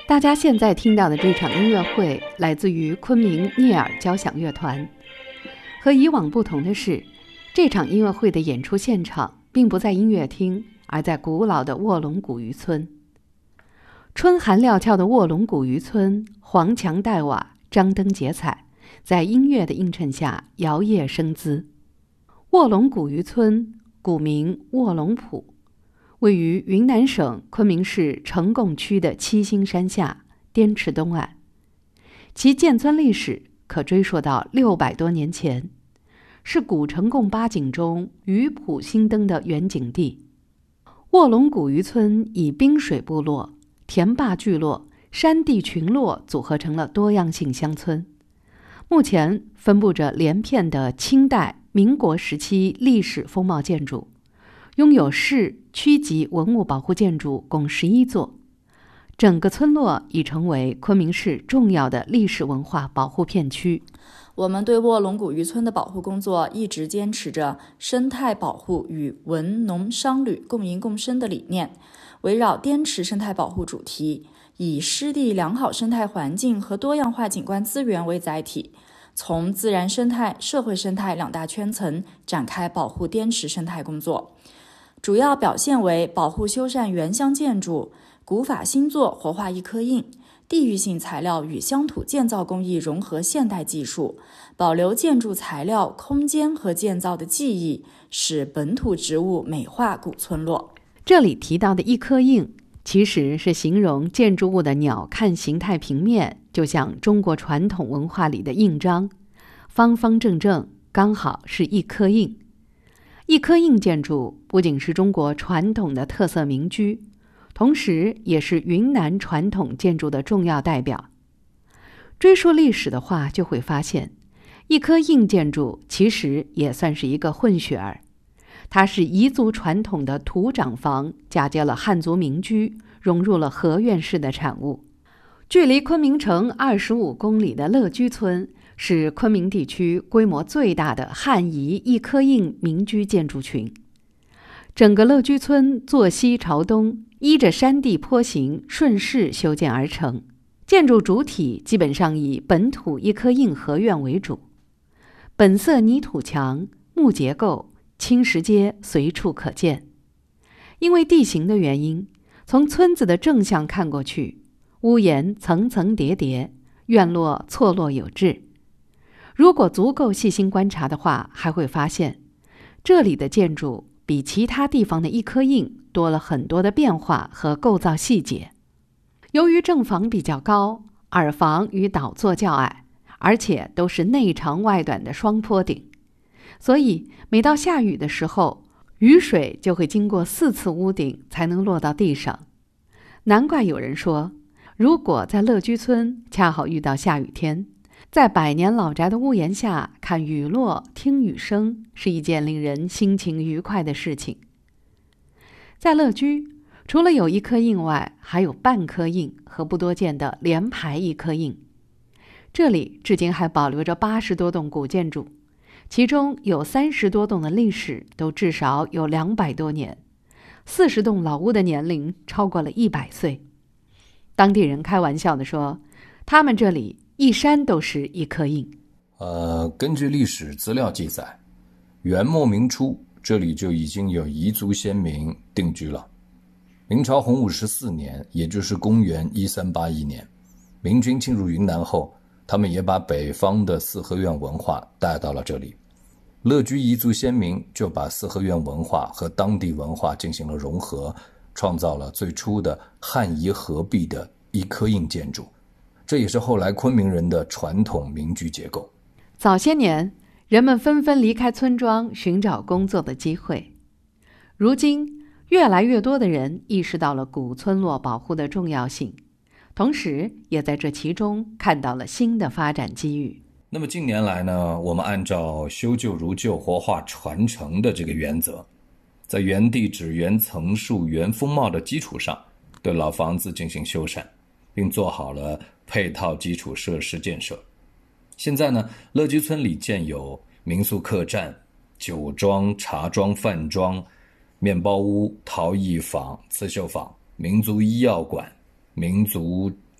大家现在听到的这场音乐会来自于昆明聂耳交响乐团。和以往不同的是，这场音乐会的演出现场并不在音乐厅，而在古老的卧龙古渔村。春寒料峭的卧龙古渔村，黄墙黛瓦，张灯结彩，在音乐的映衬下摇曳生姿。卧龙古渔村古名卧龙浦，位于云南省昆明市呈贡区的七星山下滇池东岸，其建村历史可追溯到600多年前，是古呈贡8景中渔浦兴登的原景地。卧龙古渔村以滨水部落、田坝聚落、山地群落组合成了多样性乡村，目前分布着连片的清代、民国时期历史风貌建筑，拥有市区级文物保护建筑共11座，整个村落已成为昆明市重要的历史文化保护片区。 我们对卧龙古渔村的保护工作一直坚持着生态保护与文农商旅共赢共生的理念，围绕滇池生态保护主题，以湿地良好生态环境和多样化景观资源为载体，从自然生态、社会生态2大圈层展开保护滇池生态工作。主要表现为保护修缮原乡建筑、古法新作活化一刻印、地域性材料与乡土建造工艺融合现代技术，保留建筑材料、空间和建造的技艺，使本土植物美化古村落。 这里提到的一颗印，其实是形容建筑物的鸟瞰形态平面，就像中国传统文化里的印章，方方正正，刚好是一颗印。一颗印建筑不仅是中国传统的特色民居，同时也是云南传统建筑的重要代表。追溯历史的话，就会发现一颗印建筑其实也算是一个混血儿，它是彝族传统的土长房嫁接了汉族民居，融入了合院式的产物。距离昆明城25公里的乐居村是昆明地区规模最大的汉彝一颗印民居建筑群。整个乐居村坐西朝东，依着山地坡形顺势修建而成，建筑主体基本上以本土一颗印合院为主，本色泥土墙、木结构、青石阶随处可见。因为地形的原因，从村子的正向看过去，屋檐层层叠叠，院落错落有致。如果足够细心观察的话，还会发现这里的建筑比其他地方的一颗印多了很多的变化和构造细节。由于正房比较高，耳房与倒座较矮，而且都是内长外短的双坡顶，所以每到下雨的时候，雨水就会经过4次屋顶才能落到地上。难怪有人说，如果在乐居村恰好遇到下雨天，在百年老宅的屋檐下看雨落、听雨声，是一件令人心情愉快的事情。在乐居，除了有一颗印外，还有半颗印和不多见的连排一颗印。这里至今还保留着80多栋古建筑，其中有30多栋的历史都至少有200多年，40栋老屋的年龄超过了100岁。当地人开玩笑地说，他们这里一山都是一颗印。 根据历史资料记载，元末明初这里就已经有彝族先民定居了。明朝洪武14年，也就是公元1381年，明军进入云南后，他们也把北方的四合院文化带到了这里。乐居彝族先民就把四合院文化和当地文化进行了融合，创造了最初的汉彝合璧的一颗印建筑，这也是后来昆明人的传统民居结构。 早些年，人们纷纷离开村庄寻找工作的机会。如今，越来越多的人意识到了古村落保护的重要性，同时也在这其中看到了新的发展机遇。 那么近年来呢，我们按照修旧如旧、活化传承的这个原则，在原地址、原层数、原风貌的基础上，对老房子进行修缮，并做好了配套基础设施建设。现在呢，乐居村里建有民宿客栈、酒庄、茶庄、饭庄、面包屋、陶艺坊、刺绣坊、民族医药馆、民族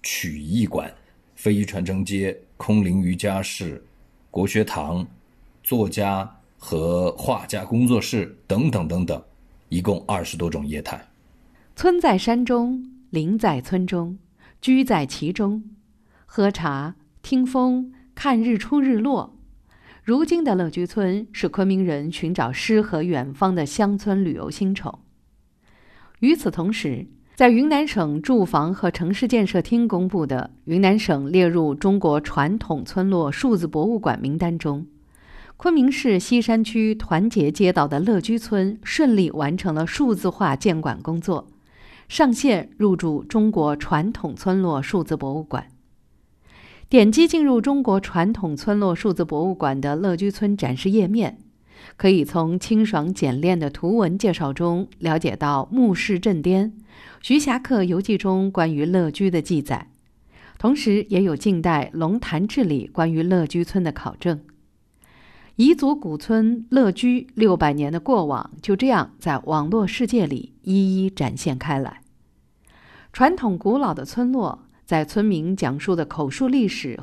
曲艺馆、非遗传承街、空灵瑜伽室、国学堂、作家和画家工作室等等等等，一共20多种业态。 村在山中，林在村中，居在其中，喝茶、听风、看日出日落。如今的乐居村是昆明人寻找诗和远方的乡村旅游新宠。与此同时，在云南省住房和城市建设厅公布的云南省列入中国传统村落数字博物馆名单中，昆明市西山区团结街道的乐居村顺利完成了数字化建馆工作，上线入驻中国传统村落数字博物馆。点击进入中国传统村落数字博物馆的乐居村展示页面，可以从清爽简练的图文介绍中了解到墓室镇颠、徐霞客游记中关于乐居的记载，同时也有近代龙潭志里关于乐居村的考证。彝族古村乐居600年的过往就这样在网络世界里一一展现开来。传统古老的村落在村民讲述的口述历史